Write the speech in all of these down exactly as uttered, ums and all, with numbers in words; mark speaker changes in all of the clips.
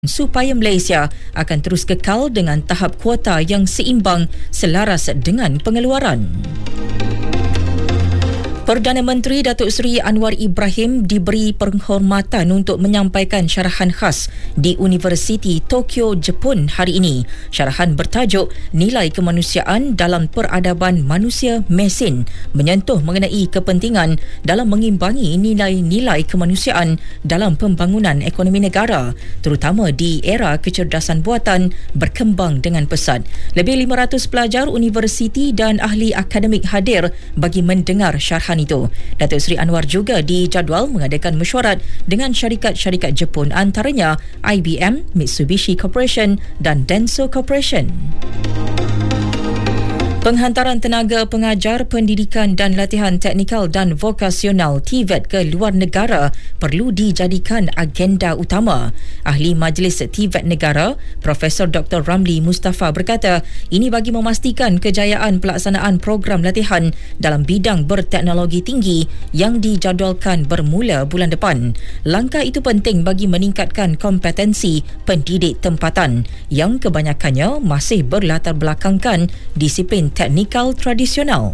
Speaker 1: supaya Malaysia akan terus kekal dengan tahap kuota yang seimbang selaras dengan pengeluaran. Perdana Menteri Datuk Seri Anwar Ibrahim diberi penghormatan untuk menyampaikan syarahan khas di Universiti Tokyo, Jepun hari ini. Syarahan bertajuk Nilai Kemanusiaan dalam Peradaban Manusia Mesin, menyentuh mengenai kepentingan dalam mengimbangi nilai-nilai kemanusiaan dalam pembangunan ekonomi negara, terutama di era kecerdasan buatan berkembang dengan pesat. Lebih lima ratus pelajar universiti dan ahli akademik hadir bagi mendengar syarahan itu. Datuk Seri Anwar juga dijadual mengadakan mesyuarat dengan syarikat-syarikat Jepun, antaranya I B M, Mitsubishi Corporation dan Denso Corporation. Penghantaran tenaga pengajar pendidikan dan latihan teknikal dan vokasional T V E T ke luar negara perlu dijadikan agenda utama. Ahli Majlis T V E T Negara, Profesor Doktor Ramli Mustafa berkata, ini bagi memastikan kejayaan pelaksanaan program latihan dalam bidang berteknologi tinggi yang dijadualkan bermula bulan depan. Langkah itu penting bagi meningkatkan kompetensi pendidik tempatan yang kebanyakannya masih berlatar belakangkan disiplin teknikal tradisional.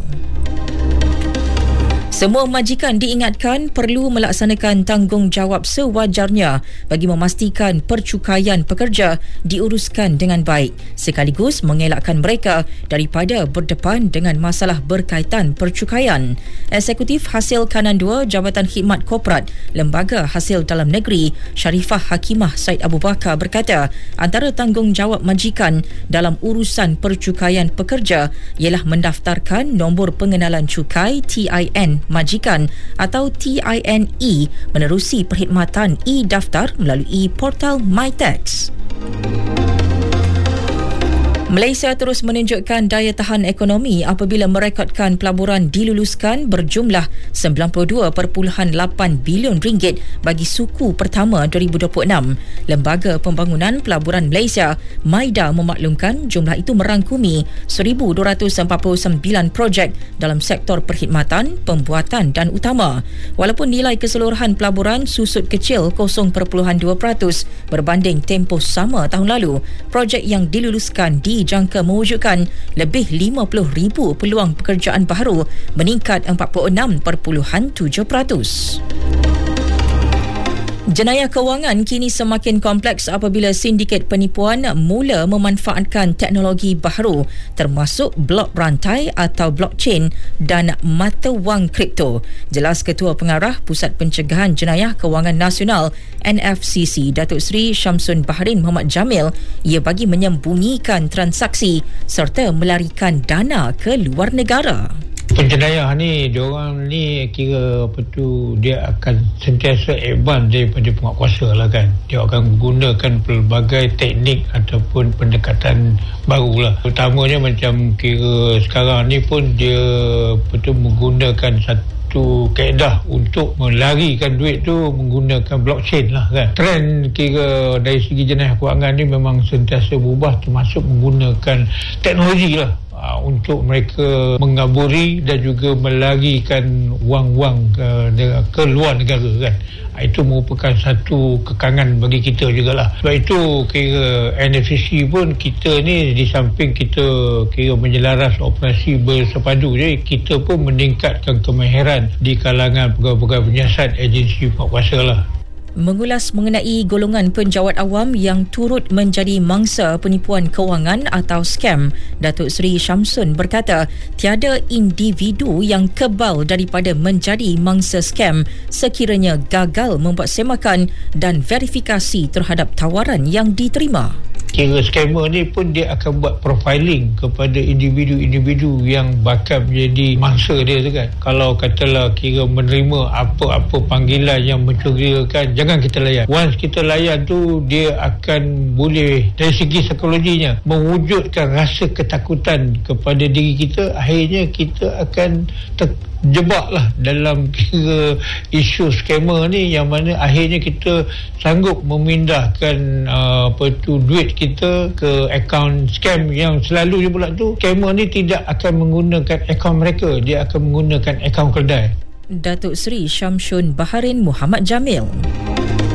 Speaker 1: Semua majikan diingatkan perlu melaksanakan tanggungjawab sewajarnya bagi memastikan percukaian pekerja diuruskan dengan baik, sekaligus mengelakkan mereka daripada berdepan dengan masalah berkaitan percukaian. Eksekutif Hasil Kanan dua Jabatan Khidmat Korporat Lembaga Hasil Dalam Negeri Sharifah Hakimah Said Abu Bakar berkata, antara tanggungjawab majikan dalam urusan percukaian pekerja ialah mendaftarkan nombor pengenalan cukai T I N majikan atau T I N E menerusi perkhidmatan e-daftar melalui portal MyTax. Malaysia terus menunjukkan daya tahan ekonomi apabila merekodkan pelaburan diluluskan berjumlah sembilan puluh dua perpuluhan lapan bilion ringgit bagi suku pertama dua ribu dua puluh enam. Lembaga Pembangunan Pelaburan Malaysia, MIDA, memaklumkan jumlah itu merangkumi seribu dua ratus empat puluh sembilan projek dalam sektor perkhidmatan, pembuatan dan utama. Walaupun nilai keseluruhan pelaburan susut kecil kosong perpuluhan dua peratus berbanding tempoh sama tahun lalu, projek yang diluluskan di dijangka mewujudkan lebih lima puluh ribu peluang pekerjaan baru, meningkat empat puluh enam perpuluhan tujuh peratus. Jenayah kewangan kini semakin kompleks apabila sindiket penipuan mula memanfaatkan teknologi baharu termasuk blok rantai atau blockchain dan mata wang kripto. Jelas Ketua Pengarah Pusat Pencegahan Jenayah Kewangan Nasional N F C C Datuk Seri Syamsun Baharin Muhammad Jamil, ia bagi menyembunyikan transaksi serta melarikan dana ke luar negara.
Speaker 2: Penjenayah ni, diorang ni kira apa tu, dia akan sentiasa advance daripada penguatkuasa lah kan. Dia akan menggunakan pelbagai teknik ataupun pendekatan baru lah. Utamanya macam kira sekarang ni pun dia apa tu, menggunakan satu kaedah untuk melarikan duit tu menggunakan blockchain lah kan. Trend kira dari segi jenayah kewangan ni memang sentiasa berubah, termasuk menggunakan teknologi lah uh, untuk mereka mengaburi dan juga melarikan wang-wang ke, ke luar negara kan. Itu merupakan satu kekangan bagi kita jugalah. Sebab itu kira N F C C pun, kita ni di samping kita kira menyelaras operasi bersepadu je, kita pun meningkatkan kemahiran di kalangan pegawai-pegawai penyiasat agensi penguatkuasa lah.
Speaker 1: Mengulas mengenai golongan penjawat awam yang turut menjadi mangsa penipuan kewangan atau skam, Datuk Seri Syamsun berkata, tiada individu yang kebal daripada menjadi mangsa skam sekiranya gagal membuat semakan dan verifikasi terhadap tawaran yang diterima.
Speaker 2: Kira scammer ni pun dia akan buat profiling kepada individu-individu yang bakal menjadi mangsa dia tu kan. Kalau katalah kira menerima apa-apa panggilan yang mencurigakan, jangan kita layan. Once kita layan tu, dia akan boleh dari segi psikologinya mewujudkan rasa ketakutan kepada diri kita. Akhirnya kita akan ter- jebaklah dalam kira isu scammer ni, yang mana akhirnya kita sanggup memindahkan uh, apa tu duit kita ke akaun scam yang selalunya pula tu scammer ni tidak akan menggunakan akaun mereka, dia akan menggunakan akaun kedai.
Speaker 1: Datuk Seri Syamsun Baharin Muhammad Jamil.